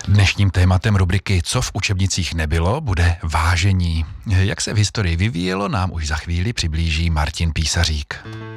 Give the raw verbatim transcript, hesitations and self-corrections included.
Dnešním tématem rubriky Co v učebnicích nebylo bude vážení. Jak se v historii vyvíjelo, nám už za chvíli přiblíží Martin Písařík.